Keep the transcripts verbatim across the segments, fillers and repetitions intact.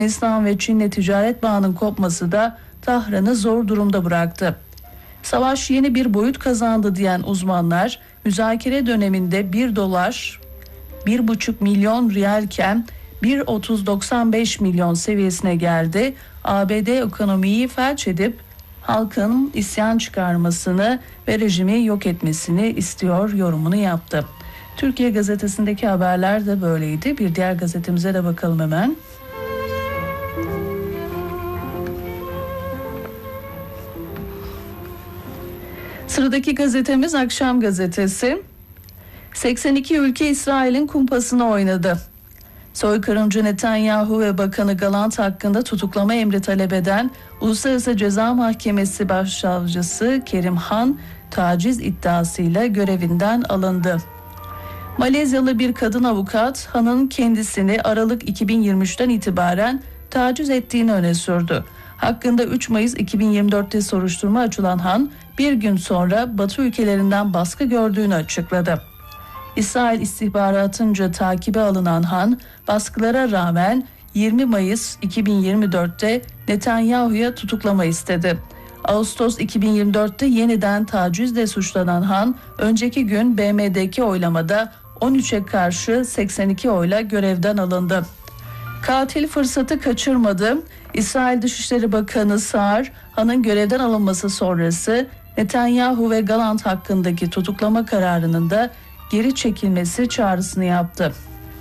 Yunanistan ve Çin'le ticaret bağının kopması da Tahran'ı zor durumda bıraktı. Savaş yeni bir boyut kazandı diyen uzmanlar, müzakere döneminde bir dolar bir buçuk milyon riyalken bir virgül otuz doksan beş milyon seviyesine geldi. A B D ekonomiyi felç edip halkın isyan çıkarmasını ve rejimi yok etmesini istiyor yorumunu yaptı. Türkiye Gazetesi'ndeki haberler de böyleydi. Bir diğer gazetemize de bakalım hemen. Sıradaki gazetemiz Akşam Gazetesi. seksen iki ülke İsrail'in kumpasını oynadı. Soykırımcı Netanyahu ve Bakanı Gallant hakkında tutuklama emri talep eden Uluslararası Ceza Mahkemesi Başsavcısı Kerim Han, taciz iddiasıyla görevinden alındı. Malezyalı bir kadın avukat, Han'ın kendisini Aralık iki bin yirmi üçten itibaren taciz ettiğini öne sürdü. Hakkında üç Mayıs iki bin yirmi dörtte soruşturma açılan Han, bir gün sonra Batı ülkelerinden baskı gördüğünü açıkladı. İsrail istihbaratınca takibe alınan Han, baskılara rağmen yirmi Mayıs iki bin yirmi dörtte Netanyahu'ya tutuklama istedi. Ağustos iki bin yirmi dörtte yeniden tacizle suçlanan Han, önceki gün B M D'deki oylamada on üçe karşı seksen iki oyla görevden alındı. Katil fırsatı kaçırmadı. İsrail Dışişleri Bakanı Saar, Han'ın görevden alınması sonrası Netanyahu ve Gallant hakkındaki tutuklama kararının da geri çekilmesi çağrısını yaptı.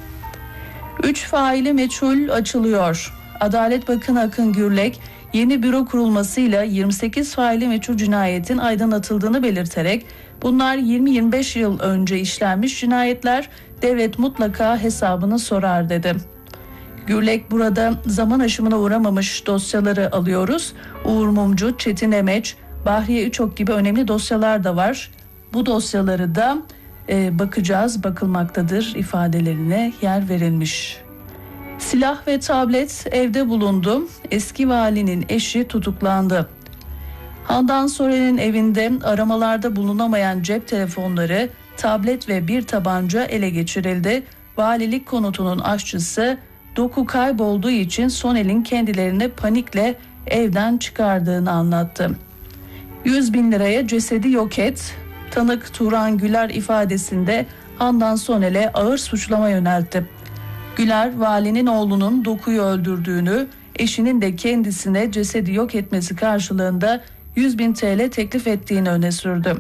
Üç faili meçhul açılıyor. Adalet Bakanı Akın Gürlek, yeni büro kurulmasıyla yirmi sekiz faili meçhul cinayetin aydınlatıldığını belirterek, bunlar yirmi yirmi beş yıl önce işlenmiş cinayetler, devlet mutlaka hesabını sorar dedi. Gürlek, burada zaman aşımına uğramamış dosyaları alıyoruz. Uğur Mumcu, Çetin Emeç, Bahriye Üçok gibi önemli dosyalar da var. Bu dosyaları da e, bakacağız, bakılmaktadır ifadelerine yer verilmiş. Silah ve tablet evde bulundu. Eski valinin eşi tutuklandı. Handan Soren'in evinde aramalarda bulunamayan cep telefonları, tablet ve bir tabanca ele geçirildi. Valilik konutunun aşçısı, doku kaybolduğu için Sonel'in kendilerini panikle evden çıkardığını anlattı. yüz bin liraya cesedi yok et. Tanık Turan Güler ifadesinde Handan Sonel'e ağır suçlama yöneltti. Güler, valinin oğlunun dokuyu öldürdüğünü, eşinin de kendisine cesedi yok etmesi karşılığında yüz bin T L teklif ettiğini öne sürdü.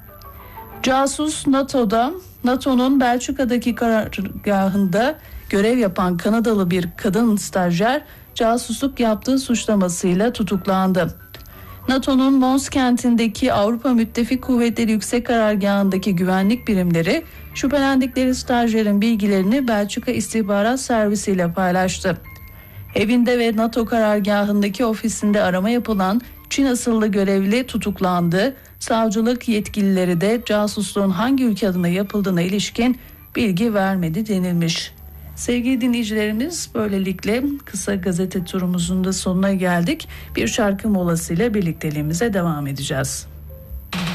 Casus NATO'da, NATO'nun Belçika'daki karargahında görev yapan Kanadalı bir kadın stajyer casusluk yaptığı suçlamasıyla tutuklandı. NATO'nun Mons kentindeki Avrupa Müttefik Kuvvetleri Yüksek Karargahı'ndaki güvenlik birimleri şüphelendikleri stajyerin bilgilerini Belçika İstihbarat Servisi ile paylaştı. Evinde ve NATO karargahındaki ofisinde arama yapılan Çin asıllı görevli tutuklandı. Savcılık yetkilileri de casusluğun hangi ülke adına yapıldığına ilişkin bilgi vermedi denilmiş. Sevgili dinleyicilerimiz, böylelikle kısa gazete turumuzun da sonuna geldik. Bir şarkı molasıyla birlikteliğimize devam edeceğiz.